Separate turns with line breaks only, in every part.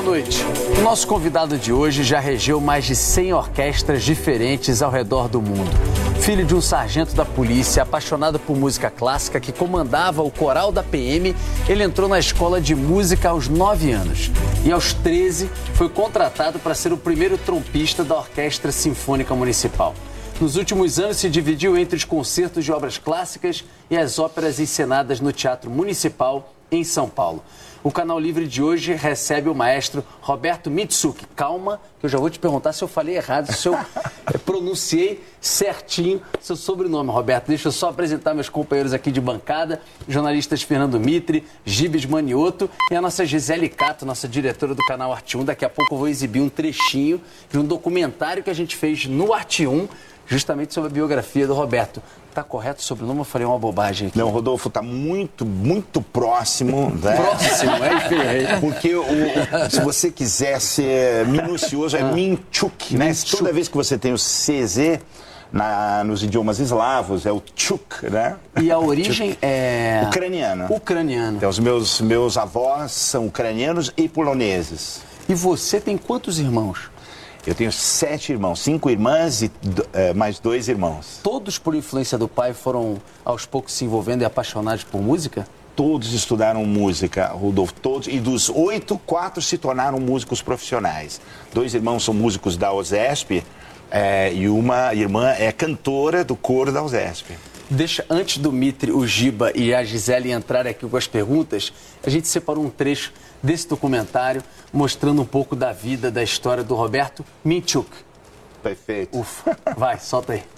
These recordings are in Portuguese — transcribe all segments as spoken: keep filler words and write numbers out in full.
noite. O nosso convidado de hoje já regeu mais de cem orquestras diferentes ao redor do mundo. Filho de um sargento da polícia, apaixonado por música clássica, que comandava o coral da P M, ele entrou na escola de música aos nove anos. E aos treze, foi contratado para ser o primeiro trompista da Orquestra Sinfônica Municipal. Nos últimos anos, se dividiu entre os concertos de obras clássicas e as óperas encenadas no Teatro Municipal, em São Paulo. O Canal Livre de hoje recebe o maestro Roberto Mitsuki. Calma, que eu já vou te perguntar se eu falei errado, se eu pronunciei certinho seu sobrenome, Roberto. Deixa eu só apresentar meus companheiros aqui de bancada, jornalistas Fernando Mitre, Gibes Manioto e a nossa Gisele Cato, nossa diretora do canal Arte um. Daqui a pouco eu vou exibir um trechinho de um documentário que a gente fez no Arte um, justamente sobre a biografia do Roberto. Tá correto o sobrenome? Eu falei uma bobagem aqui.
Não, Rodolfo, tá muito, muito próximo. Né?
Próximo, é?
Porque o, o, se você quiser ser minucioso, é Minchuk, né?
Minchuk.
Toda vez que você tem o C Z na, nos idiomas eslavos, é o Chuk, né?
E a origem é...
Ucraniana.
Ucraniana.
Então, os meus, meus avós são ucranianos e poloneses.
E você tem quantos irmãos?
Eu tenho sete irmãos, cinco irmãs e uh, mais dois irmãos.
Todos, por influência do pai, foram aos poucos se envolvendo e apaixonados por música?
Todos estudaram música, Rodolfo, todos. E dos oito, quatro se tornaram músicos profissionais. Dois irmãos são músicos da USESP é, e uma irmã é cantora do coro da USESP.
Deixa, antes do Mitre, o Giba e a Gisele entrarem aqui com as perguntas, a gente separou um trecho desse documentário mostrando um pouco da vida, da história do Roberto Mitsuki.
Perfeito.
Ufa, vai, solta aí.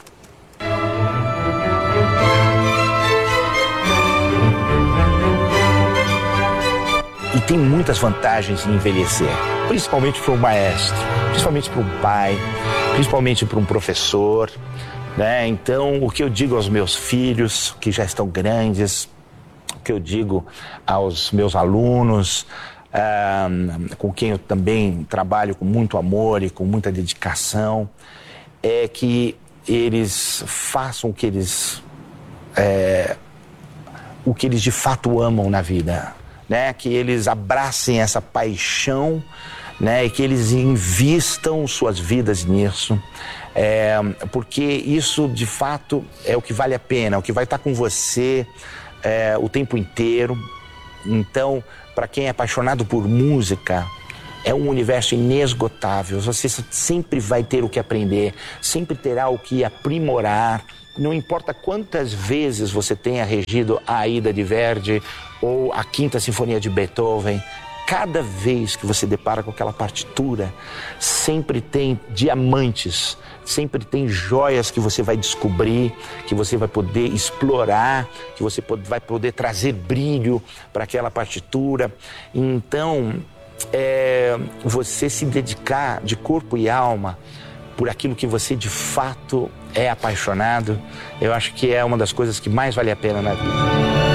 E tem muitas vantagens em envelhecer, principalmente para um maestro, principalmente para um pai, principalmente para um professor, né? Então, o que eu digo aos meus filhos, que já estão grandes, o que eu digo aos meus alunos, ah, com quem eu também trabalho com muito amor e com muita dedicação, é que eles façam o que eles, é, o que eles de fato amam na vida, né? Que eles abracem essa paixão, né? E que eles invistam suas vidas nisso. É, porque isso, de fato, é o que vale a pena, é o que vai estar com você é, o tempo inteiro. Então, para quem é apaixonado por música, é um universo inesgotável. Você sempre vai ter o que aprender, sempre terá o que aprimorar. Não importa quantas vezes você tenha regido a Aida de Verdi ou a Quinta Sinfonia de Beethoven, cada vez que você depara com aquela partitura, sempre tem diamantes, sempre tem joias que você vai descobrir, que você vai poder explorar, que você vai poder trazer brilho para aquela partitura. Então, é, você se dedicar de corpo e alma por aquilo que você de fato é apaixonado, eu acho que é uma das coisas que mais vale a pena na vida.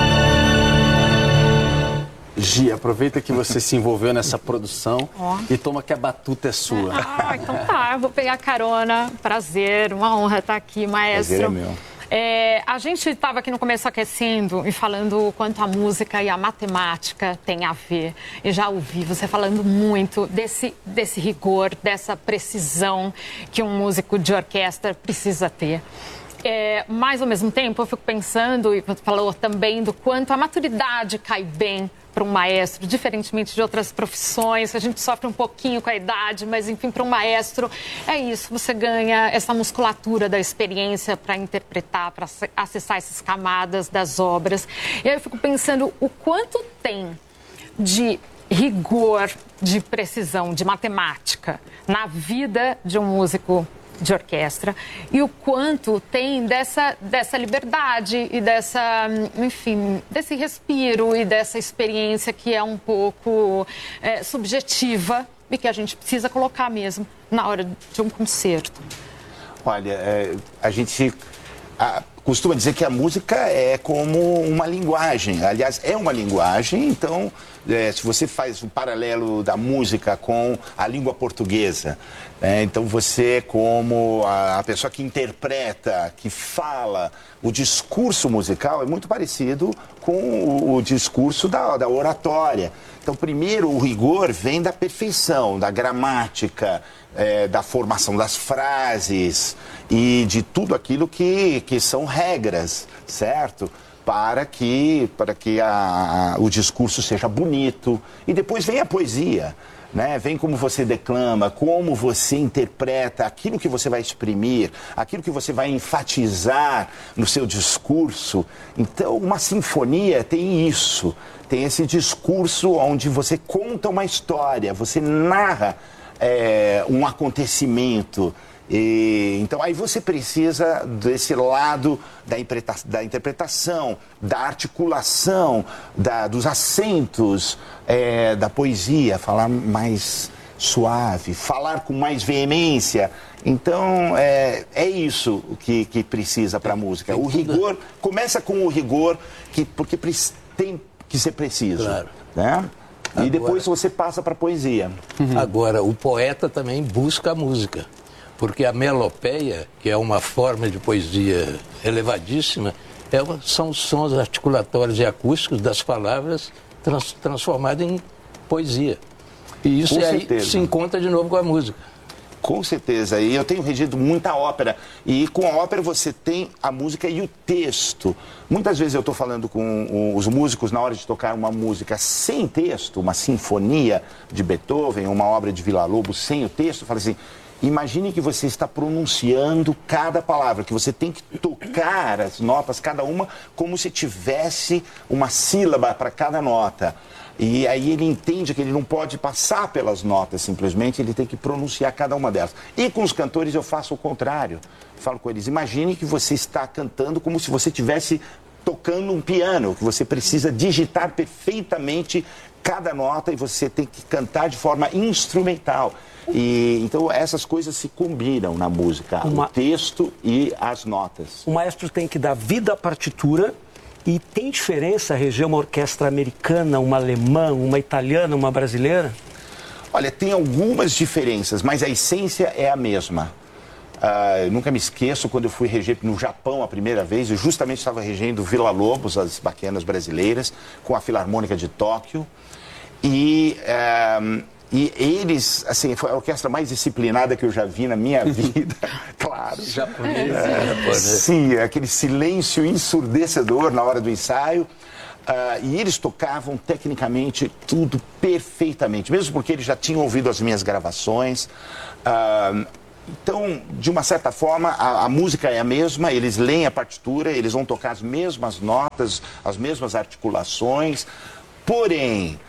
Gi, aproveita que você se envolveu nessa produção oh. e toma que a batuta é sua.
Ah, então tá, eu vou pegar carona. Prazer, uma honra estar aqui, maestro.
Prazer é meu.
É, a gente estava aqui no começo aquecendo e falando o quanto a música e a matemática têm a ver. E já ouvi você falando muito desse, desse rigor, dessa precisão que um músico de orquestra precisa ter. É, mas, ao mesmo tempo, eu fico pensando, e você falou também, do quanto a maturidade cai bem para um maestro, diferentemente de outras profissões, a gente sofre um pouquinho com a idade, mas, enfim, para um maestro, é isso, você ganha essa musculatura da experiência para interpretar, para acessar essas camadas das obras. E aí eu fico pensando o quanto tem de rigor, de precisão, de matemática na vida de um músico de orquestra e o quanto tem dessa, dessa liberdade e dessa, enfim, desse respiro e dessa experiência que é um pouco é, subjetiva e que a gente precisa colocar mesmo na hora de um concerto.
Olha, é, a gente a, costuma dizer que a música é como uma linguagem. Aliás, é uma linguagem, então é, se você faz um paralelo da música com a língua portuguesa, né? Então você como a, a pessoa que interpreta, que fala, o discurso musical é muito parecido com o, o discurso da, da oratória. Então, primeiro, o rigor vem da perfeição, da gramática, é, da formação das frases e de tudo aquilo que, que são regras, certo? Para que, para que a, a, o discurso seja bonito. E depois vem a poesia, né? Vem como você declama, como você interpreta aquilo que você vai exprimir, aquilo que você vai enfatizar no seu discurso. Então, uma sinfonia tem isso, tem esse discurso onde você conta uma história, você narra é, um acontecimento. E, então aí você precisa desse lado da, interpreta da interpretação, da articulação, da, dos acentos, é, da poesia, falar mais suave, falar com mais veemência. Então é, é isso que, que precisa para a música. O rigor, começa com o rigor, que, porque tem que ser preciso. Claro. Né? E agora, depois você passa para a poesia.
Uhum. Agora, o poeta também busca a música. Porque a melopeia, que é uma forma de poesia elevadíssima, é uma, são os sons articulatórios e acústicos das palavras trans, transformados em poesia. E isso aí se encontra de novo com a música.
Com certeza. E eu tenho regido muita ópera. E com a ópera você tem a música e o texto. Muitas vezes eu estou falando com os músicos na hora de tocar uma música sem texto, uma sinfonia de Beethoven, uma obra de Villa-Lobos sem o texto, eu falo assim... Imagine que você está pronunciando cada palavra, que você tem que tocar as notas, cada uma, como se tivesse uma sílaba para cada nota. E aí ele entende que ele não pode passar pelas notas, simplesmente, ele tem que pronunciar cada uma delas. E com os cantores eu faço o contrário. Eu falo com eles, imagine que você está cantando como se você estivesse tocando um piano, que você precisa digitar perfeitamente cada nota e você tem que cantar de forma instrumental. E, então essas coisas se combinam na música, uma... o texto e as notas.
O maestro tem que dar vida à partitura e tem diferença reger uma orquestra americana, uma alemã, uma italiana, uma brasileira?
Olha, tem algumas diferenças, mas a essência é a mesma. Uh, eu nunca me esqueço quando eu fui reger no Japão a primeira vez, eu justamente estava regendo Villa-Lobos, as baquianas brasileiras, com a Filarmônica de Tóquio. E... Uh, E eles, assim, foi a orquestra mais disciplinada que eu já vi na minha vida, claro.
Japonês,
é,
japonês.
Sim, aquele silêncio ensurdecedor na hora do ensaio. Uh, e eles tocavam tecnicamente tudo perfeitamente, mesmo porque eles já tinham ouvido as minhas gravações. Uh, então, de uma certa forma, a, a música é a mesma, eles leem a partitura, eles vão tocar as mesmas notas, as mesmas articulações, porém...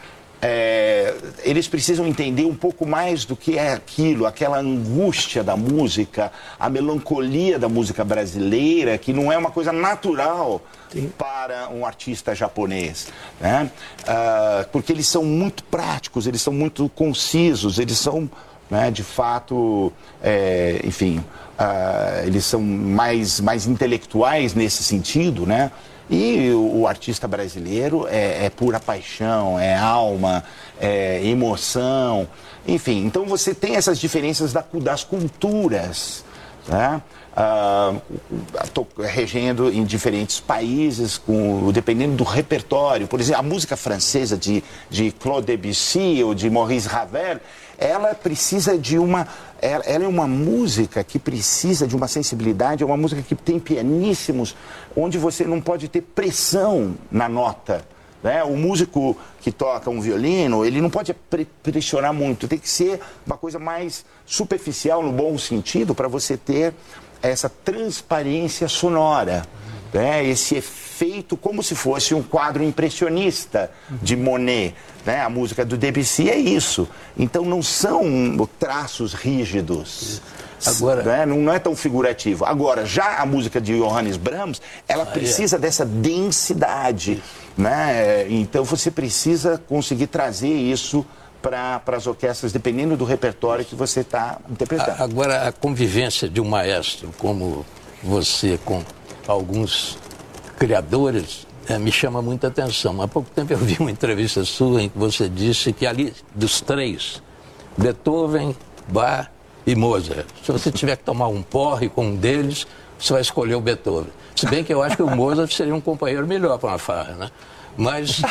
É, eles precisam entender um pouco mais do que é aquilo, aquela angústia da música, a melancolia da música brasileira, que não é uma coisa natural Sim. para um artista japonês, né? Ah, porque eles são muito práticos, eles são muito concisos, eles são, né, de fato, é, enfim, ah, eles são mais, mais intelectuais nesse sentido, né? E o, o artista brasileiro é, é pura paixão, é alma, é emoção, enfim. Então você tem essas diferenças da, das culturas, né? Ah, tô regendo em diferentes países, com, dependendo do repertório. Por exemplo, a música francesa de, de Claude Debussy ou de Maurice Ravel, ela precisa de uma... Ela, ela é uma música que precisa de uma sensibilidade, é uma música que tem pianíssimos, onde você não pode ter pressão na nota. Né? O músico que toca um violino, ele não pode pre pressionar muito, tem que ser uma coisa mais superficial, no bom sentido, para você ter essa transparência sonora, né? Esse efeito como se fosse um quadro impressionista de Monet. Né? A música do Debussy é isso. Então não são traços rígidos. Agora, né? não, não é tão figurativo. Agora, já a música de Johannes Brahms, ela precisa ah, é. dessa densidade. Né? Então você precisa conseguir trazer isso para as orquestras, dependendo do repertório que você está interpretando.
Agora, a convivência de um maestro como você com alguns criadores é, me chama muita atenção. Há pouco tempo eu vi uma entrevista sua em que você disse que ali, dos três, Beethoven, Bach e Mozart, se você tiver que tomar um porre com um deles, você vai escolher o Beethoven. Se bem que eu acho que o Mozart seria um companheiro melhor para uma farra, né? Mas,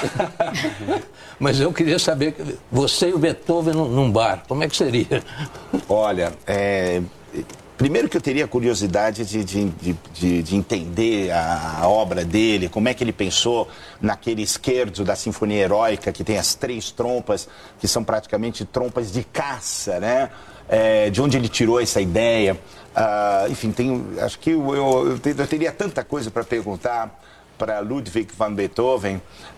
mas eu queria saber, você e o Beethoven num, num bar, como é que seria?
Olha, é... primeiro que eu teria curiosidade de, de, de, de, de entender a, a obra dele, como é que ele pensou naquele esquerdo da Sinfonia Heróica, que tem as três trompas, que são praticamente trompas de caça, né? É, de onde ele tirou essa ideia. Uh, enfim, tem, acho que eu, eu, eu teria tanta coisa para perguntar para Ludwig van Beethoven,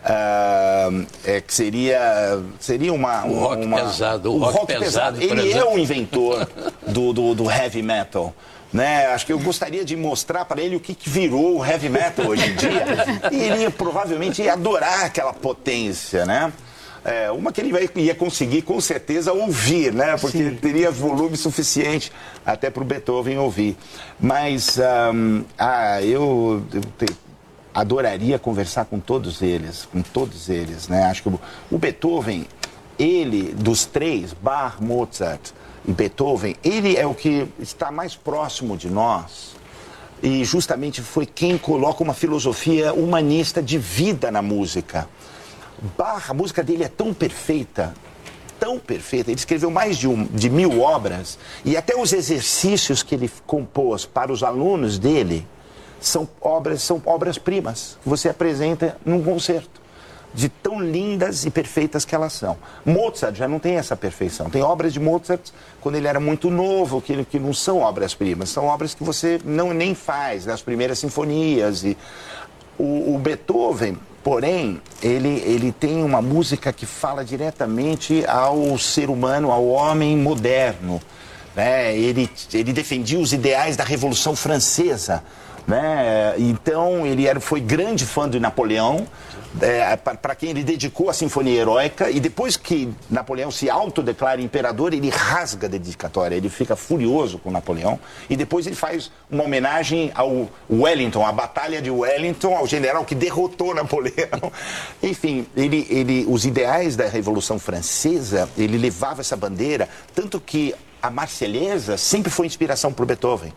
uh, é, que seria, seria uma...
O rock
uma,
pesado. O,
o
rock,
rock
pesado,
pesado. Ele é o inventor do, do, do heavy metal. Né? Acho que eu gostaria de mostrar para ele o que, que virou o heavy metal hoje em dia. E ele ia, provavelmente ia adorar aquela potência, né? É, uma que ele vai, ia conseguir com certeza ouvir, né? Porque Sim. teria volume suficiente até para o Beethoven ouvir. Mas um, ah, eu, eu te, adoraria conversar com todos eles, com todos eles, né? Acho que o, o Beethoven, ele, dos três, Bach, Mozart e Beethoven, ele é o que está mais próximo de nós e justamente foi quem coloca uma filosofia humanista de vida na música. Bach, a música dele é tão perfeita, tão perfeita, ele escreveu mais de, um, de mil obras e até os exercícios que ele compôs para os alunos dele são obras, são obras-primas que você apresenta num concerto, de tão lindas e perfeitas que elas são. Mozart já não tem essa perfeição. Tem obras de Mozart quando ele era muito novo, que, que não são obras-primas, são obras que você não nem faz, nas primeiras sinfonias. E o, o Beethoven, porém, ele, ele tem uma música que fala diretamente ao ser humano, ao homem moderno. Né? Ele, ele defendia os ideais da Revolução Francesa. Né? Então, ele era, foi grande fã de Napoleão, é, para quem ele dedicou a Sinfonia Heróica, e depois que Napoleão se autodeclara imperador, ele rasga a dedicatória, ele fica furioso com Napoleão, e depois ele faz uma homenagem ao Wellington, à Batalha de Wellington, ao general que derrotou Napoleão. Enfim, ele, ele, os ideais da Revolução Francesa, ele levava essa bandeira, tanto que a Marselhesa sempre foi inspiração para o Beethoven.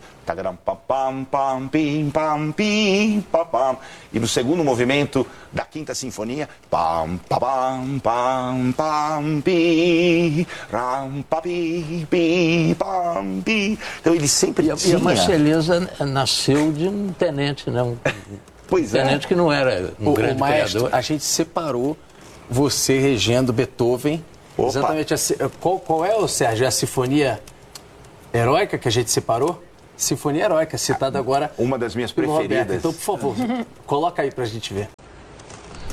E no segundo movimento da Quinta Sinfonia, então ele sempre
e
tinha...
E a Marselhesa nasceu de um tenente, né? Um,
pois
um
é.
tenente que não era um
o,
grande
o maestro,
criador.
A gente separou você regendo Beethoven. Opa. Exatamente. A, qual, qual é, o Sérgio? A Sinfonia Heróica que a gente separou? Sinfonia Heróica, citada agora...
Uma das minhas
preferidas.
preferidas.
Então, por favor, coloca aí pra gente ver.